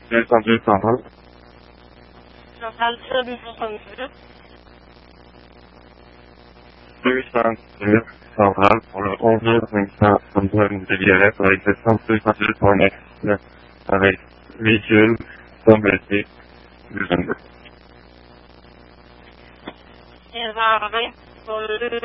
202 centrale. Centrale sur 202. 202 centrale pour le 11 500 Antoine de Violette avec 702.9 avec véhicule WC 202. Et 20 pour le